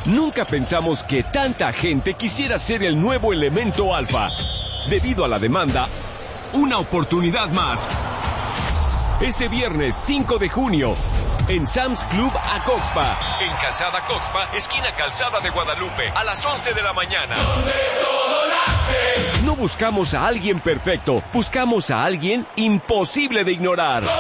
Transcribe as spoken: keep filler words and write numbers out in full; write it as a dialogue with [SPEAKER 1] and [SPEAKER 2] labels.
[SPEAKER 1] Nunca pensamos que tanta gente quisiera ser el nuevo elemento alfa. Debido a la demanda, una oportunidad más. Este viernes cinco de junio, en Sam's Club Acoxpa, en Calzada Coxpa, esquina Calzada de Guadalupe, a las once de la mañana. Donde todo nace. No buscamos a alguien perfecto, buscamos a alguien imposible de ignorar.